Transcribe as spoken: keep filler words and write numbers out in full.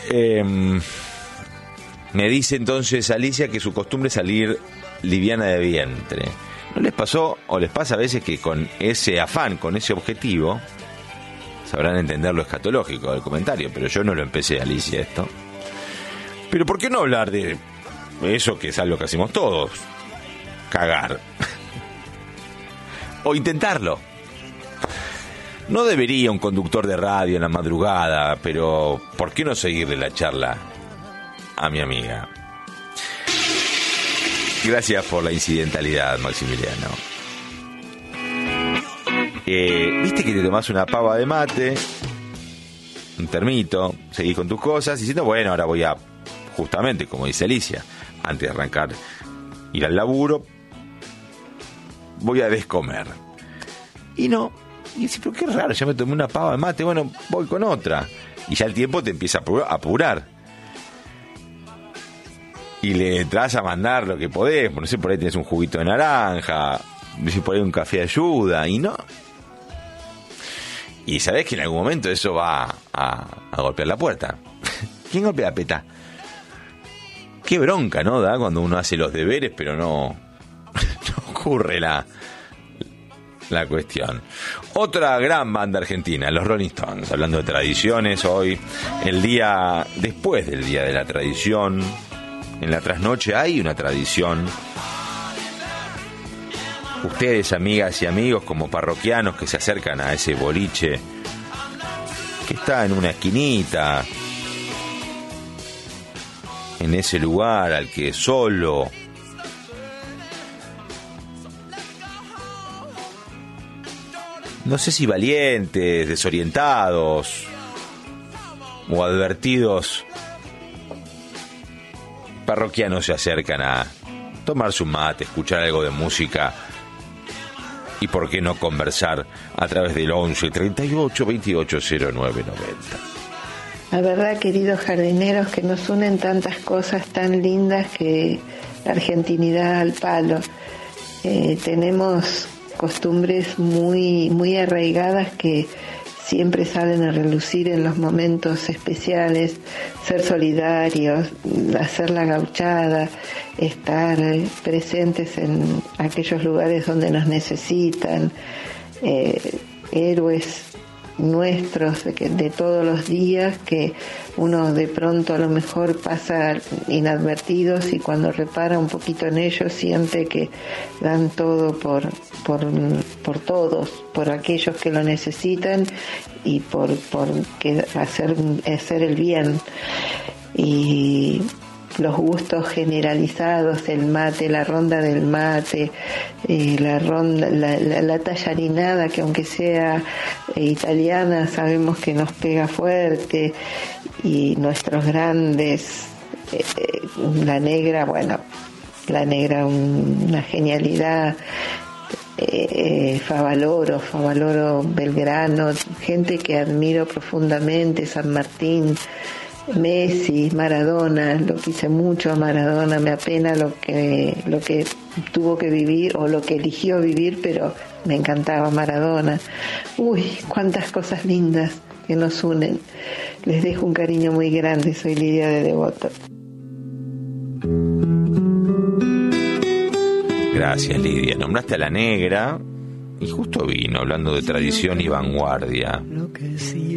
Eh, me dice entonces Alicia que su costumbre es salir liviana de vientre. ¿No les pasó o les pasa a veces que con ese afán, con ese objetivo, sabrán entender lo escatológico del comentario, pero yo no lo empecé, Alicia, esto? Pero ¿por qué no hablar de eso que es algo que hacemos todos? Cagar. O intentarlo. No debería un conductor de radio en la madrugada, pero ¿por qué no seguirle la charla a mi amiga? Gracias por la incidentalidad, Maximiliano. Eh, Viste que te tomás una pava de mate, un termito, seguís con tus cosas, diciendo, bueno, ahora voy a, justamente, como dice Alicia, antes de arrancar, ir al laburo, voy a descomer. Y no, y dices, pero qué raro, ya me tomé una pava de mate, bueno, voy con otra. Y ya el tiempo te empieza a apurar. Y le entras a mandar lo que podés, no sé, por ahí tenés un juguito de naranja, no sé, por ahí un café de ayuda, y no. Y sabés que en algún momento eso va a, a golpear la puerta. ¿Quién golpea la peta? Qué bronca, ¿no? Da cuando uno hace los deberes, pero no, no ocurre la, la cuestión. Otra gran banda argentina, los Rolling Stones, hablando de tradiciones, hoy, el día después del Día de la Tradición. En la trasnoche hay una tradición. Ustedes, amigas y amigos, como parroquianos que se acercan a ese boliche que está en una esquinita, en ese lugar al que solo no sé si valientes, desorientados o advertidos parroquianos se acercan a tomar su mate, escuchar algo de música y por qué no conversar a través del once treinta y ocho veintiocho cero nueve noventa. La verdad, queridos jardineros, que nos unen tantas cosas tan lindas, que la argentinidad al palo. Eh, tenemos costumbres muy, muy arraigadas que siempre salen a relucir en los momentos especiales, ser solidarios, hacer la gauchada, estar presentes en aquellos lugares donde nos necesitan, eh, héroes nuestros de, que, de todos los días que uno de pronto a lo mejor pasa inadvertidos y cuando repara un poquito en ellos siente que dan todo por por, por todos, por aquellos que lo necesitan y por, por que hacer, hacer el bien. Y los gustos generalizados, el mate, la ronda del mate, eh, la ronda, la, la, la tallarinada, que aunque sea eh, italiana, sabemos que nos pega fuerte, y nuestros grandes, eh, eh, la negra, bueno, la negra un, una genialidad, eh, Favaloro, Favaloro Belgrano, gente que admiro profundamente, San Martín, Messi, Maradona, lo quise mucho a Maradona, me apena lo que lo que tuvo que vivir o lo que eligió vivir, pero me encantaba Maradona. Uy, cuántas cosas lindas que nos unen. Les dejo un cariño muy grande, soy Lidia de Devoto. Gracias, Lidia. Nombraste a la negra y justo vino hablando de tradición y vanguardia.